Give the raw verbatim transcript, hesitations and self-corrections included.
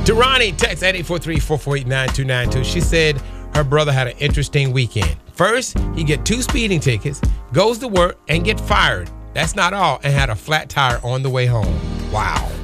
Durrani, text at eight four three, four four eight, nine two nine two. She said her brother had an interesting weekend. First, he get two speeding tickets, goes to work, and get fired. That's not all, and had a flat tire on the way home. Wow.